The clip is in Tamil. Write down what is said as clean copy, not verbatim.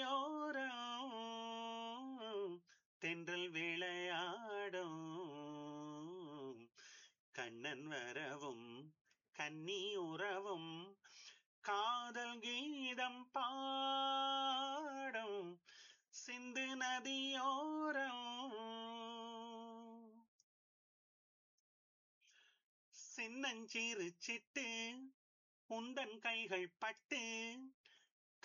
நதியோரம் தென்றல் விளையாடும் கண்ணன் வரவும் கன்னி உறவும் காதல் கீதம் பாடும் சிந்து நதியோரம் சின்னஞ்சிறு சிட்டு உந்தன் கைகள் பட்டு